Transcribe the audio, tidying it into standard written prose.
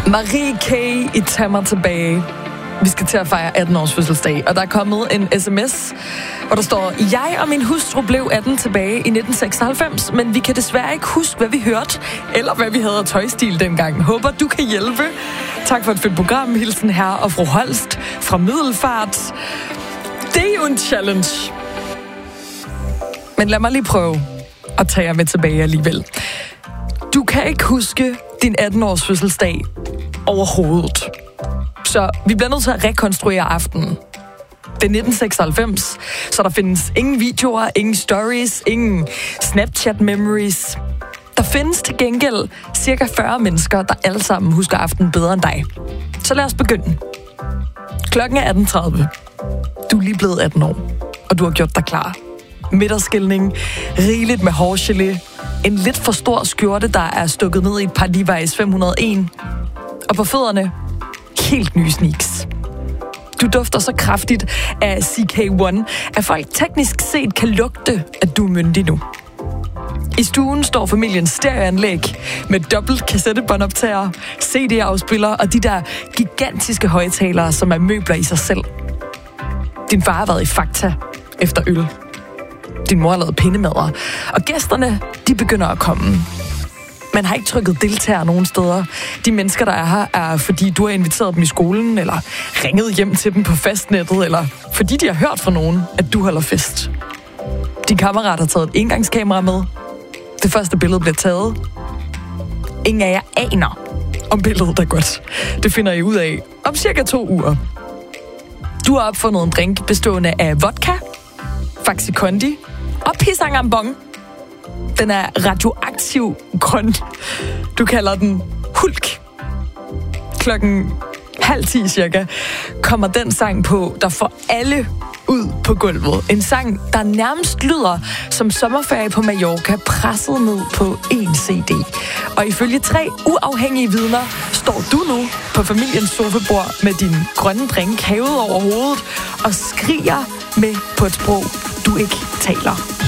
Marie K. i Tag mig tilbage. Vi skal til at fejre 18 års fødselsdag, og der er kommet en sms, hvor der står: Jeg og min hustru blev 18 tilbage i 1996, men vi kan desværre ikke huske, hvad vi hørte, eller hvad vi havde af tøjstil dengang. Håber, du kan hjælpe. Tak for et fedt program. Hilsen herre og fru Holst fra Middelfart. Det er jo en challenge. Men lad mig lige prøve at tage jer med tilbage alligevel. Du kan ikke huske din 18-års fødselsdag overhovedet. Så vi bliver nødt til at rekonstruere aftenen. Det er 1996, så der findes ingen videoer, ingen stories, ingen Snapchat-memories. Der findes til gengæld cirka 40 mennesker, der alle sammen husker aftenen bedre end dig. Så lad os begynde. Klokken er 18:30. Du er lige blevet 18 år, og du har gjort dig klar. Middagsskilning, rigeligt med hårgelé, en lidt for stor skjorte, der er stukket ned i et par Levi's 501, og på fødderne helt nye sneaks. Du dufter så kraftigt af CK1, at folk teknisk set kan lugte, at du er myndig nu. I stuen står familiens stereoanlæg med dobbelt kassettebåndoptager, CD-afspiller og de der gigantiske højtalere, som er møbler i sig selv. Din far har været i Fakta efter øl. Din mor har lavet pindemadder, og gæsterne, de begynder at komme. Man har ikke trykket deltager nogen steder. De mennesker, der er her, er fordi du har inviteret dem i skolen, eller ringet hjem til dem på fastnettet, eller fordi de har hørt fra nogen, at du holder fest. Din kammerat har taget et engangskamera med. Det første billede bliver taget. Ingen af jer aner, om billedet er godt. Det finder I ud af om cirka 2 uger. Du har opfundet en drink bestående af vodka, Faxi Kondi og pisang ambong. Den er radioaktiv grøn. Du kalder den Hulk. Klokken 9:30 cirka kommer den sang på, der får alle ud på gulvet. En sang, der nærmest lyder som sommerferie på Mallorca, presset ned på en CD. Og ifølge 3 uafhængige vidner står du nu på familiens sofabord med din grønne drink hævet over hovedet og skriger med på et sprog, du ikke taler.